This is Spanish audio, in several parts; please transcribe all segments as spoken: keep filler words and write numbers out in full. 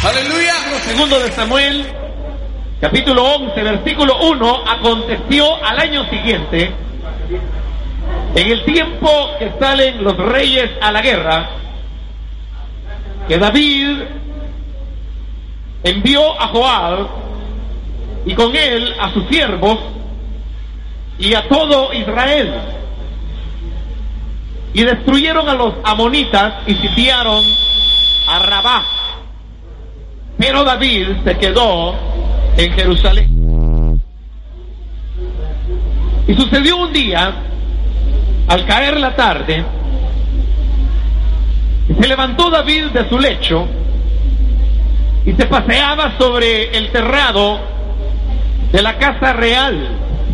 Aleluya. Segundo de Samuel, capítulo once, versículo uno. Aconteció al año siguiente, en el tiempo que salen los reyes a la guerra, que David envió a Joab y con él a sus siervos y a todo Israel, y destruyeron a los amonitas y sitiaron a Rabá. Pero David se quedó en Jerusalén. Y sucedió un día, al caer la tarde, que se levantó David de su lecho y se paseaba sobre el terrado de la casa real,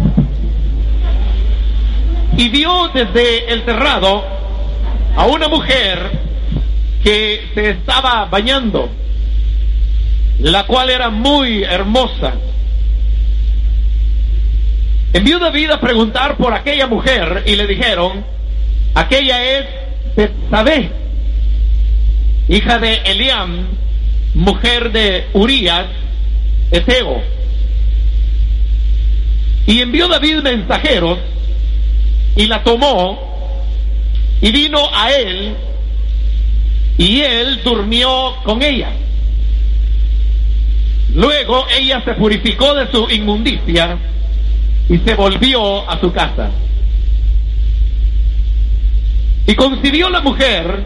y vio desde el terrado a una mujer que se estaba bañando, la cual era muy hermosa. Envió David a preguntar por aquella mujer y le dijeron: aquella es Betsabé, hija de Eliam, mujer de Urías Eteo. Y envió David mensajeros y la tomó y vino a él, y él durmió con ella. Luego ella se purificó de su inmundicia y se volvió a su casa. Y concibió la mujer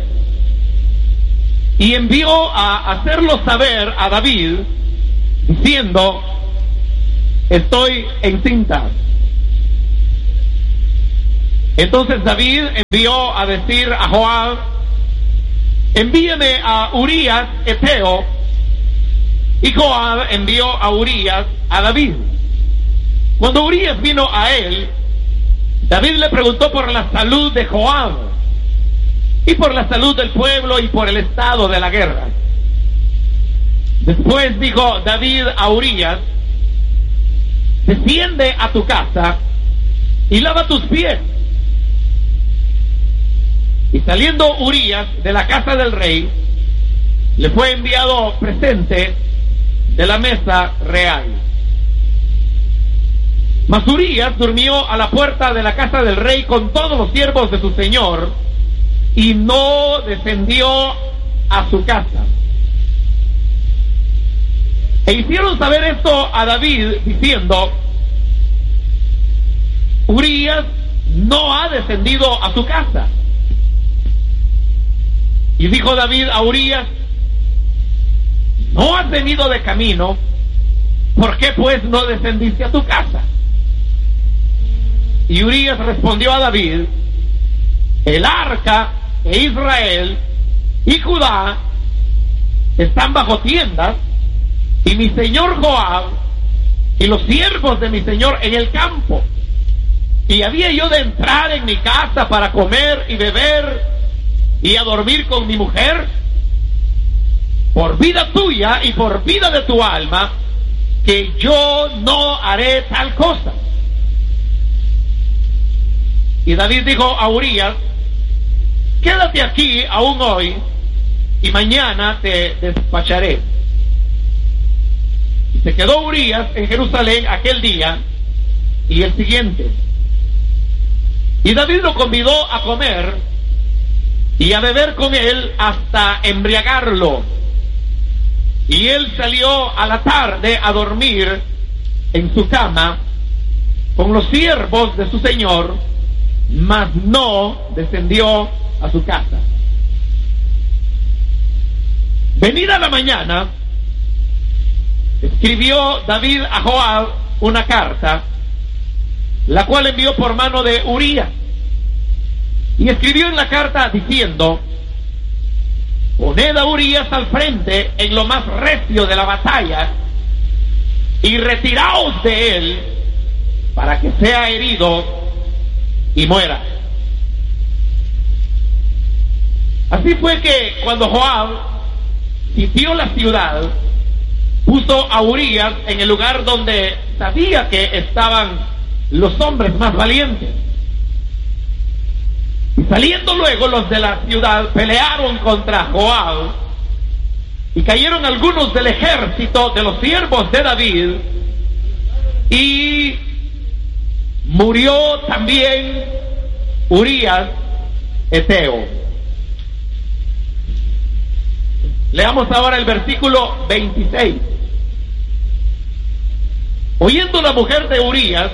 y envió a hacerlo saber a David, diciendo: estoy encinta. Entonces David envió a decir a Joab: envíame a Urías Eteo. Y Joab envió a Urías a David. Cuando Urías vino a él, David le preguntó por la salud de Joab, y por la salud del pueblo, y por el estado de la guerra. Después dijo David a Urías: desciende a tu casa y lava tus pies. Y saliendo Urías de la casa del rey, le fue enviado presente de la mesa real. Mas Urías durmió a la puerta de la casa del rey con todos los siervos de su señor, y no descendió a su casa. E hicieron saber esto a David, diciendo: Urías no ha descendido a su casa. Y dijo David a Urías: ¿no has venido de camino? ¿Por qué pues no descendiste a tu casa? Y Urías respondió a David: el arca e Israel y Judá están bajo tiendas, y mi señor Joab y los siervos de mi señor en el campo. Y había yo de entrar en mi casa para comer y beber y a dormir con mi mujer. Por vida tuya y por vida de tu alma, que yo no haré tal cosa. Y David dijo a Urías: quédate aquí aún hoy, y mañana te despacharé. Y se quedó Urías en Jerusalén aquel día y el siguiente. Y David lo convidó a comer y a beber con él hasta embriagarlo. Y él salió a la tarde a dormir en su cama con los siervos de su señor, mas no descendió a su casa. Venida la mañana, escribió David a Joab una carta, la cual envió por mano de Urías. Y escribió en la carta diciendo: poned a Urías al frente en lo más recio de la batalla, y retiraos de él para que sea herido y muera. Así fue que cuando Joab sitió la ciudad, puso a Urías en el lugar donde sabía que estaban los hombres más valientes. Y saliendo luego los de la ciudad, pelearon contra Joab y cayeron algunos del ejército de los siervos de David, y murió también Urías Eteo. Leamos ahora el versículo veintiséis. Oyendo la mujer de Urías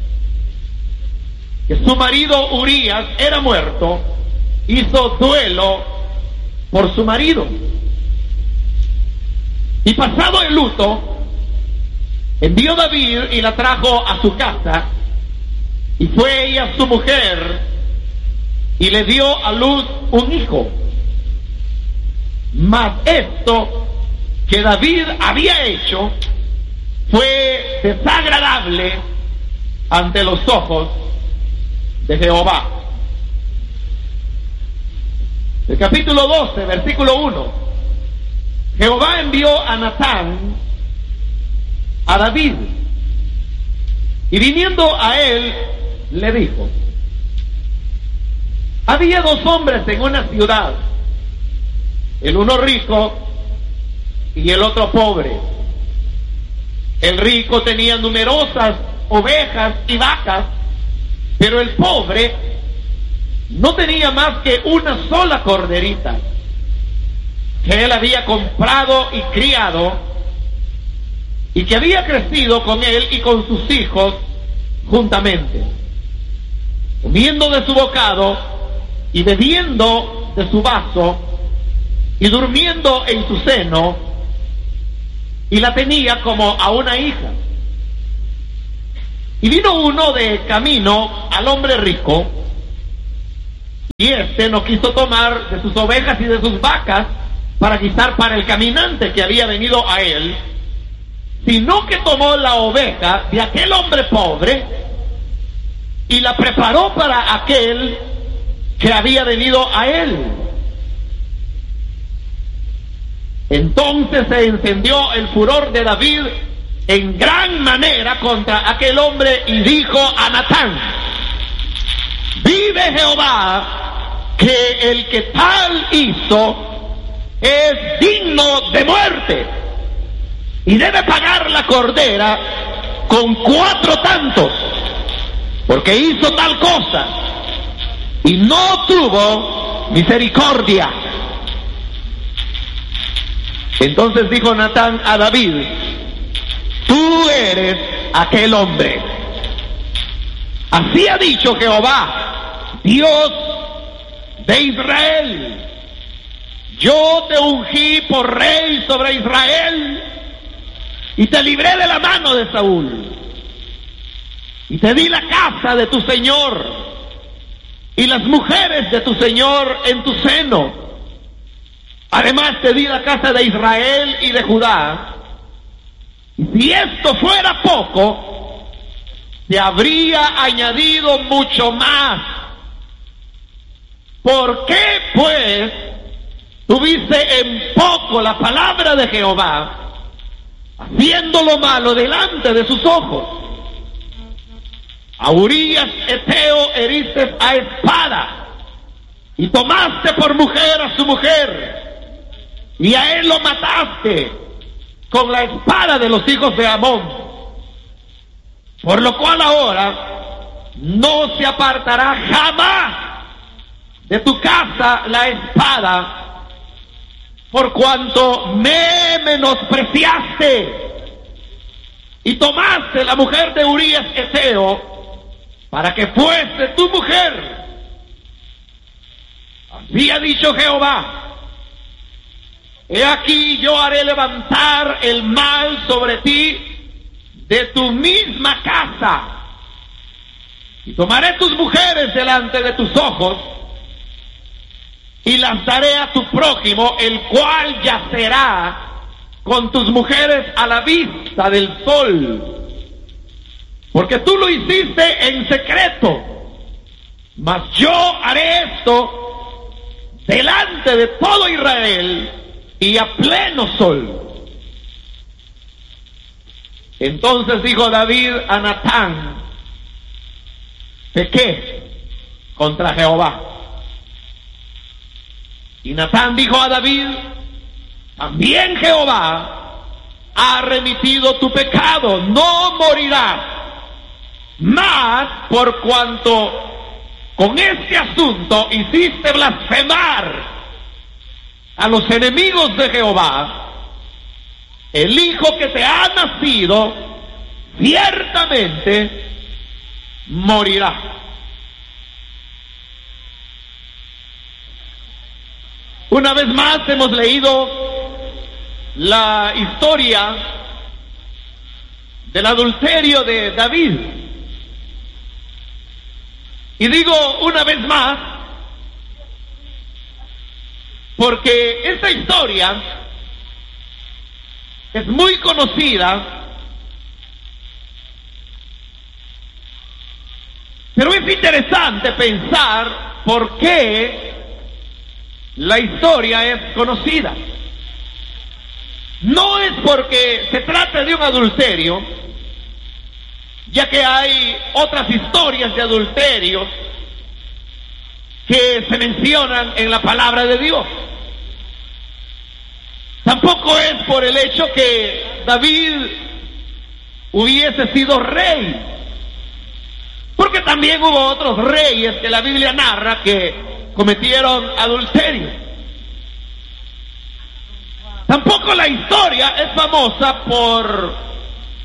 que su marido Urías era muerto, hizo duelo por su marido. Y pasado el luto, envió David y la trajo a su casa, y fue ella su mujer, y le dio a luz un hijo. Mas esto que David había hecho fue desagradable ante los ojos de Jehová. El capítulo doce, versículo uno. Jehová envió a Natán a David, y viniendo a él le dijo: había dos hombres en una ciudad, el uno rico y el otro pobre. El rico tenía numerosas ovejas y vacas, pero el pobre no tenía más que una sola corderita, que él había comprado y criado, y que había crecido con él y con sus hijos juntamente, comiendo de su bocado y bebiendo de su vaso y durmiendo en su seno, y la tenía como a una hija. Y vino uno de camino al hombre rico, y éste no quiso tomar de sus ovejas y de sus vacas para guisar para el caminante que había venido a él, sino que tomó la oveja de aquel hombre pobre y la preparó para aquel que había venido a él. Entonces se encendió el furor de David en gran manera contra aquel hombre, y dijo a Natán: vive Jehová, que el que tal hizo es digno de muerte, y debe pagar la cordera con cuatro tantos, porque hizo tal cosa y no tuvo misericordia. Entonces dijo Natán a David: tú eres aquel hombre. Así ha dicho Jehová, Dios de Israel: yo te ungí por rey sobre Israel, y te libré de la mano de Saúl, y te di la casa de tu señor y las mujeres de tu señor en tu seno. Además te di la casa de Israel y de Judá. Y si esto fuera poco, te habría añadido mucho más. ¿Por qué, pues, tuviste en poco la palabra de Jehová, haciendo lo malo delante de sus ojos? A Urías Eteo heriste a espada, y tomaste por mujer a su mujer, y a él lo mataste con la espada de los hijos de Amón. Por lo cual ahora no se apartará jamás de tu casa la espada, por cuanto me menospreciaste y tomaste la mujer de Urías Eteo para que fuese tu mujer. Así ha dicho Jehová: he aquí yo haré levantar el mal sobre ti de tu misma casa, y tomaré tus mujeres delante de tus ojos, y las daré a tu prójimo, el cual yacerá con tus mujeres a la vista del sol, porque tú lo hiciste en secreto, mas yo haré esto delante de todo Israel y a pleno sol. Entonces dijo David a Natán: pequé contra Jehová. Y Natán dijo a David: también Jehová ha remitido tu pecado, no morirás. Mas por cuanto con este asunto hiciste blasfemar a los enemigos de Jehová, el hijo que te ha nacido ciertamente morirá. Una vez más hemos leído la historia del adulterio de David. Y digo una vez más, porque esta historia es muy conocida, pero es interesante pensar por qué la historia es conocida. No es porque se trate de un adulterio, ya que hay otras historias de adulterios que se mencionan en la palabra de Dios. Tampoco es por el hecho que David hubiese sido rey, porque también hubo otros reyes que la Biblia narra que cometieron adulterio. Tampoco la historia es famosa por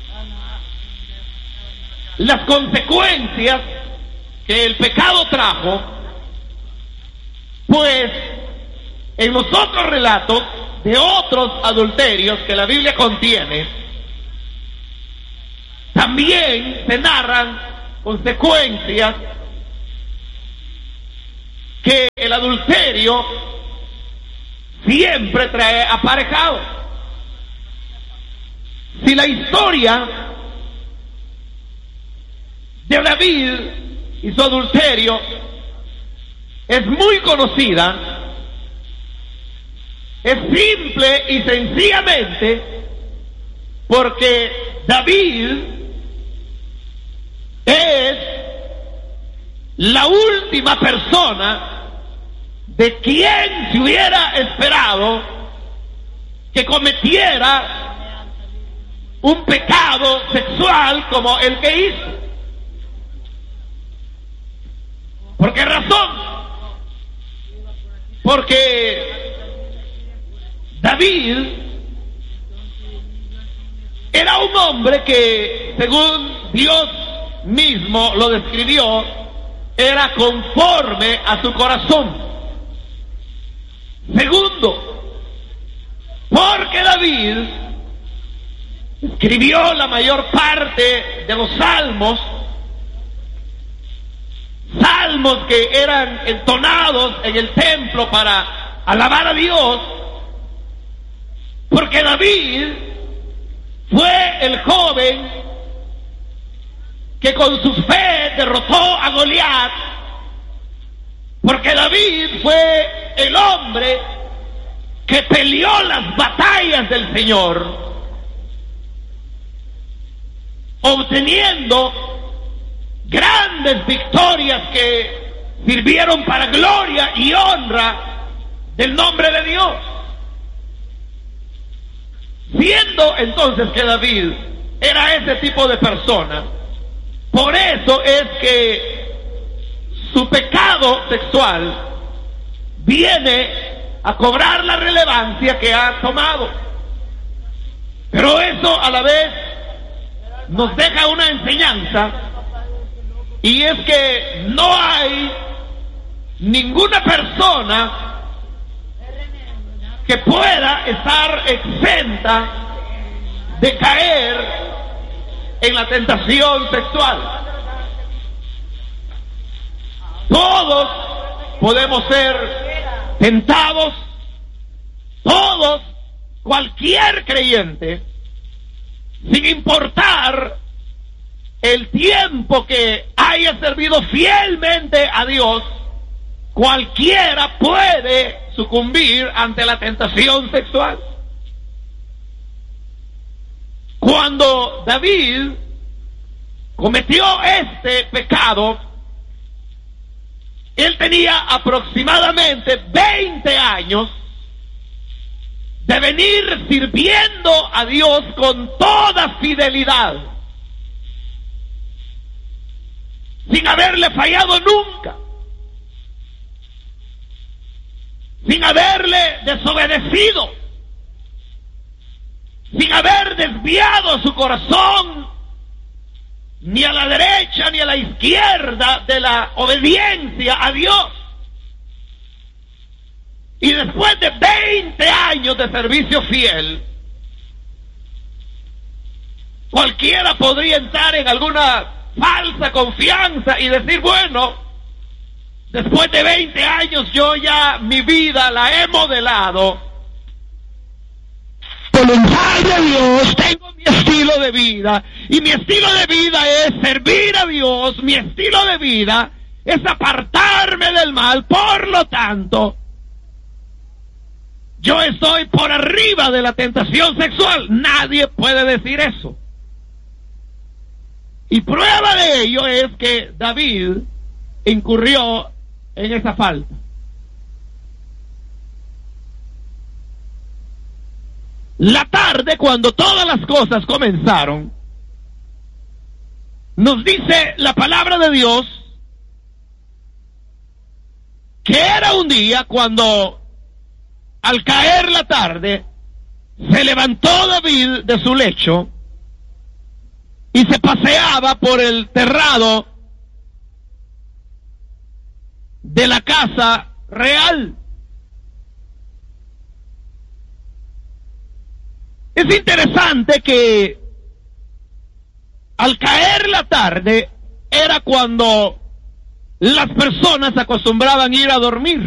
las consecuencias que el pecado trajo, pues en los otros relatos de otros adulterios que la Biblia contiene, también se narran consecuencias que el adulterio siempre trae aparejado. Si la historia de David y su adulterio es muy conocida, es simple y sencillamente porque David es la última persona de quien se hubiera esperado que cometiera un pecado sexual como el que hizo. ¿Por qué razón? Porque David era un hombre que, según Dios mismo lo describió, era conforme a su corazón. Segundo, porque David escribió la mayor parte de los salmos, salmos que eran entonados en el templo para alabar a Dios, porque David fue el joven que con su fe derrotó a Goliat, porque David fue el hombre que peleó las batallas del Señor, obteniendo grandes victorias que sirvieron para gloria y honra del nombre de Dios. Siendo entonces que David era ese tipo de persona, por eso es que su pecado sexual viene a cobrar la relevancia que ha tomado. Pero eso a la vez nos deja una enseñanza, y es que no hay ninguna persona que pueda estar exenta de caer en la tentación sexual. Todos podemos ser tentados, todos, cualquier creyente, sin importar el tiempo que haya servido fielmente a Dios, cualquiera puede sucumbir ante la tentación sexual. Cuando David cometió este pecado, él tenía aproximadamente veinte años de venir sirviendo a Dios con toda fidelidad, sin haberle fallado nunca, sin haberle desobedecido, sin haber desviado su corazón ni a la derecha ni a la izquierda de la obediencia a Dios. Y después de veinte años de servicio fiel, cualquiera podría entrar en alguna falsa confianza y decir, bueno, después de veinte años yo ya mi vida la he modelado, voluntad de Dios, tengo mi estilo de vida, y mi estilo de vida es servir a Dios, mi estilo de vida es apartarme del mal, por lo tanto, yo estoy por arriba de la tentación sexual. Nadie puede decir eso. Y prueba de ello es que David incurrió en esa falta. La tarde, cuando todas las cosas comenzaron, nos dice la palabra de Dios que era un día cuando, al caer la tarde, se levantó David de su lecho y se paseaba por el terrado de la casa real. Es interesante que al caer la tarde era cuando las personas acostumbraban ir a dormir.